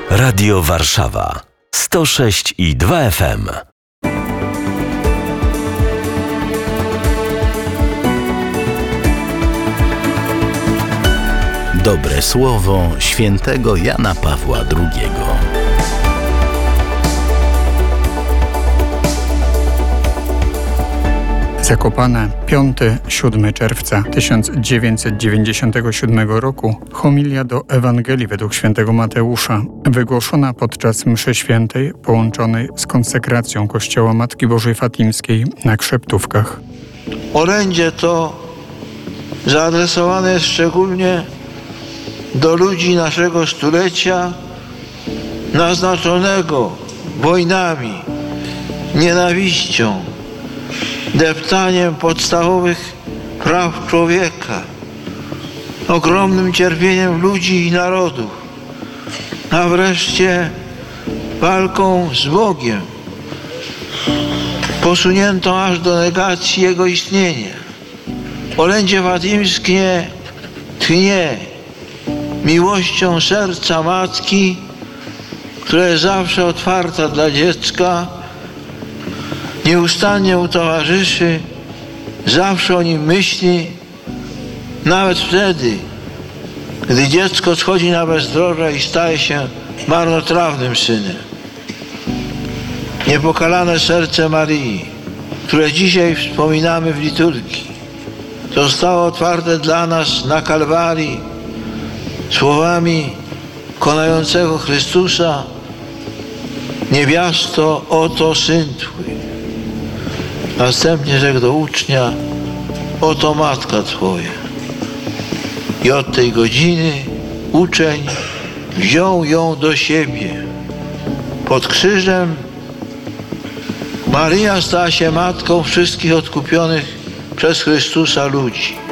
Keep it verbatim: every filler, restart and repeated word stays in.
Radio Warszawa sto sześć i dwa F M. Dobre słowo świętego Jana Pawła drugiego. Zakopane, piątego do siódmego czerwca tysiąc dziewięćset dziewięćdziesiątego siódmego roku, homilia do Ewangelii według świętego Mateusza, wygłoszona podczas mszy świętej połączonej z konsekracją Kościoła Matki Bożej Fatimskiej na Krzeptówkach. Orędzie to zaadresowane jest szczególnie do ludzi naszego stulecia, naznaczonego wojnami, nienawiścią, deptaniem podstawowych praw człowieka, ogromnym cierpieniem ludzi i narodów, a wreszcie walką z Bogiem, posuniętą aż do negacji Jego istnienia. Orędzie fatimskie tchnie miłością serca matki, która jest zawsze otwarta dla dziecka, nieustannie mu towarzyszy, zawsze o nim myśli, nawet wtedy, gdy dziecko schodzi na bezdroża i staje się marnotrawnym synem. Niepokalane serce Maryi, które dzisiaj wspominamy w liturgii, zostało otwarte dla nas na Kalwarii słowami konającego Chrystusa: niewiasto, oto Syn Twój. Następnie rzekł do ucznia: oto Matka Twoja. I od tej godziny uczeń wziął ją do siebie. Pod krzyżem Maryja stała się matką wszystkich odkupionych przez Chrystusa ludzi.